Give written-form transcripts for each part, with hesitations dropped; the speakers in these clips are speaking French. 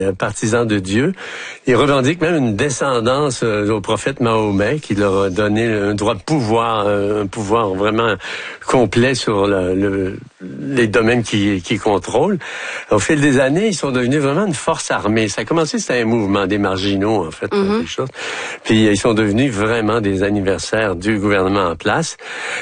partisans de Dieu. Ils revendiquent même une descendance au prophète Mahomet qui leur a donné un droit de pouvoir, un pouvoir vraiment complet sur les domaines qu'ils contrôlent. Au fil des années, ils sont devenus vraiment une force armée. Ça a commencé, c'était un mouvement des marginaux, en fait, quelque chose. Puis ils sont devenus vraiment des anniversaires du gouvernement en place.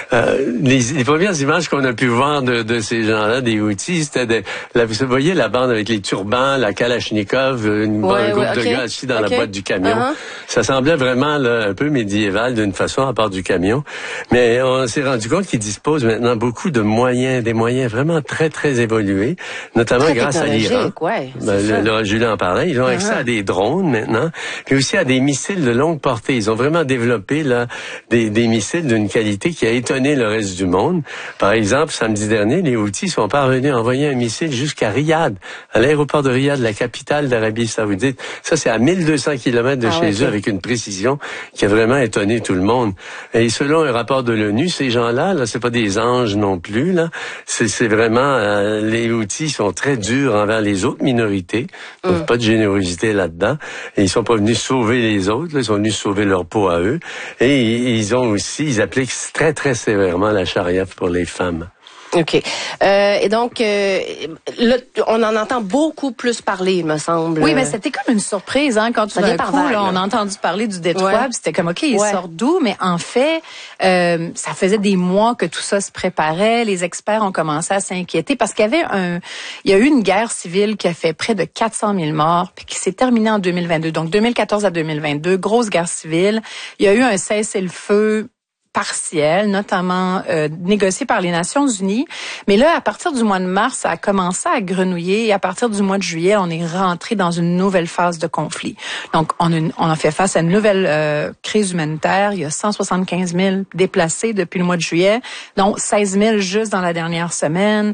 Les premières images qu'on a pu voir de ces gens-là, des Houthis, c'était vous voyez la bande avec les turbans, la Kalachnikov, une bonne groupe de gars assis dans la boîte du camion. Ça semblait vraiment là, un peu médiéval d'une façon, à part du camion. Mais on s'est rendu compte qu'ils disposent maintenant beaucoup de moyens, des moyens vraiment très, très évolués, notamment très grâce à l'Iran. Julien en parlait. Ils ont accès à des drones maintenant, puis aussi à des missiles de longue portée. Ils ont vraiment développé là des missiles d'une qualité qui a étonné le reste du monde. Par exemple, samedi dernier, les Houthis sont parvenus à envoyer un missile jusqu'à Riyad, à l'aéroport de Riyad, la capitale d'Arabie Saoudite. Ça, c'est à 1200 kilomètres de chez eux, avec une précision qui a vraiment étonné tout le monde. Et selon un rapport de l'ONU, ces gens-là, là, c'est pas des anges non plus, là. C'est vraiment, les Houthis sont très durs envers les autres minorités. Donc, pas de générosité là-dedans. Et ils sont pas venus sauver les autres, là. Ils sont venus sauver leur peau à eux. Et ils appliquent très, très sévèrement la charia pour les femmes. OK. Et donc, là, on en entend beaucoup plus parler, il me semble. Oui, mais c'était comme une surprise, hein, quand tout d'un coup, là, on a entendu parler du détroit, puis c'était comme, OK, ils sortent d'où? Mais en fait, ça faisait des mois que tout ça se préparait. Les experts ont commencé à s'inquiéter parce qu'il y a eu une guerre civile qui a fait près de 400 000 morts, puis qui s'est terminée en 2022. Donc, 2014 à 2022, grosse guerre civile. Il y a eu un cessez-le-feu partiel, notamment négocié par les Nations Unies. Mais là, à partir du mois de mars, ça a commencé à grenouiller et à partir du mois de juillet, on est rentré dans une nouvelle phase de conflit. Donc, on a fait face à une nouvelle crise humanitaire. Il y a 175 000 déplacés depuis le mois de juillet, dont 16 000 juste dans la dernière semaine.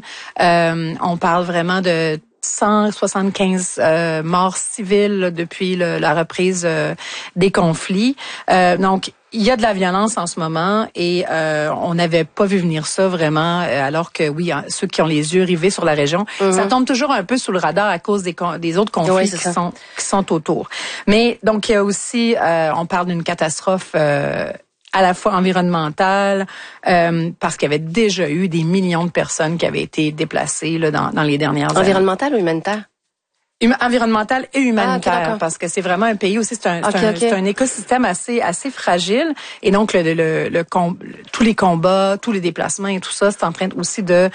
On parle vraiment de 175 morts civiles là, depuis la reprise des conflits. Donc, il y a de la violence en ce moment et on n'avait pas vu venir ça vraiment, alors que oui, ceux qui ont les yeux rivés sur la région, ça tombe toujours un peu sous le radar à cause des autres conflits qui sont autour. Mais donc il y a aussi, on parle d'une catastrophe à la fois environnementale, parce qu'il y avait déjà eu des millions de personnes qui avaient été déplacées là, dans les dernières années. Environnementale ou humanitaire? Environnemental et humanitaire, parce que c'est vraiment un pays aussi, c'est un écosystème assez fragile, et donc tous les combats, tous les déplacements et tout ça, c'est en train aussi de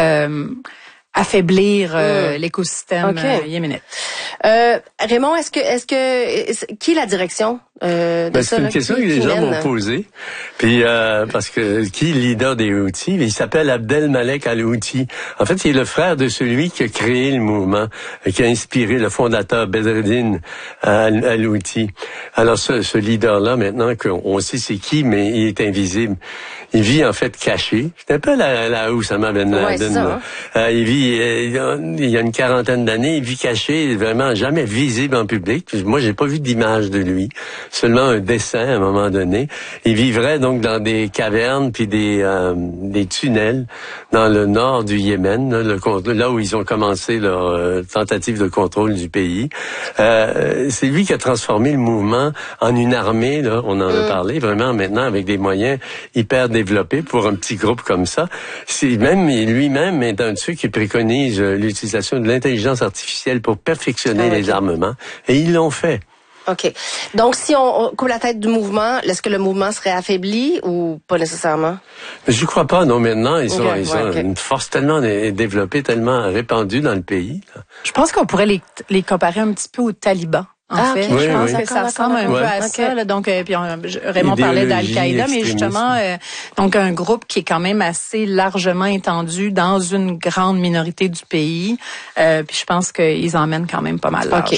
affaiblir l'écosystème yéménite. Raymond, est-ce que qui est la direction de ça? C'est une question que les gens m'ont posée. Puis parce que qui est le leader des Houthis? Il s'appelle Abdelmalek al-Houthi. En fait, il est le frère de celui qui a créé le mouvement, qui a inspiré le fondateur Bedreddin al-Houthi. Alors ce leader-là, maintenant qu'on sait c'est qui, mais il est invisible. Il vit en fait caché. C'est un peu la Oussama Ben Laden. Il y a une quarantaine d'années, il vit caché, vraiment jamais visible en public. Moi, j'ai pas vu d'image de lui, seulement un dessin à un moment donné. Il vivrait donc dans des cavernes puis des tunnels dans le nord du Yémen, là où ils ont commencé leur tentative de contrôle du pays. C'est lui qui a transformé le mouvement en une armée. Là, on en a parlé vraiment maintenant avec des moyens hyper développés pour un petit groupe comme ça. Lui-même est un de ceux qui préconise l'utilisation de l'intelligence artificielle pour perfectionner les armements. Et ils l'ont fait. OK. Donc, si on coupe la tête du mouvement, est-ce que le mouvement serait affaibli ou pas nécessairement? Je crois pas, non. Maintenant, ils ont une force tellement développée, tellement répandue dans le pays. Là. Je pense qu'on pourrait les comparer un petit peu aux talibans. En fait, je pense que ça ressemble un peu à ça. Là. Donc, puis Raymond parlait d'Al-Qaïda, mais justement, donc un groupe qui est quand même assez largement étendu dans une grande minorité du pays. Puis je pense qu'ils emmènent quand même pas mal large.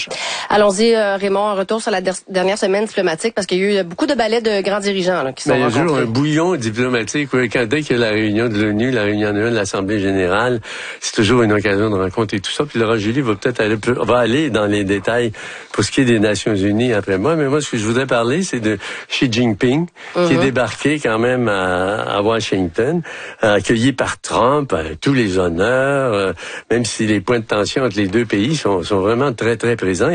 Allons-y, Raymond, un retour sur la dernière semaine diplomatique, parce qu'il y a eu beaucoup de ballets de grands dirigeants là, qui sont rencontrés. Il y a toujours un bouillon diplomatique. Oui, dès qu'il y a la réunion de l'ONU, la réunion annuelle de l'Assemblée générale, c'est toujours une occasion de rencontrer tout ça. Puis Laurent Julie va peut-être aller dans les détails pour ce qui est des Nations unies après moi. Mais moi, ce que je voudrais parler, c'est de Xi Jinping, qui est débarqué quand même à Washington, accueilli par Trump, tous les honneurs, même si les points de tension entre les deux pays sont vraiment très, très présents.